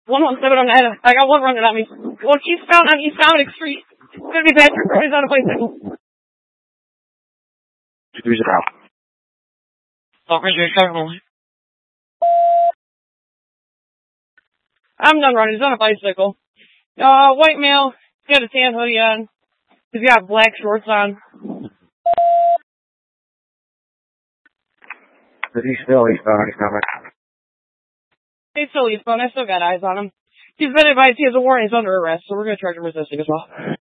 117 I got one running at me. Well, he's found on East Dominic Street. It's gonna be Patrick. He's on a bicycle. Who's it out? I'm done running. He's on a bicycle. White male. He's got a tan hoodie on. He's got black shorts on. Is he still eastbound? He's coming. He's still eastbound. I still got eyes on him. He's been advised he has a warrant. He's under arrest, so we're gonna charge him resisting as well.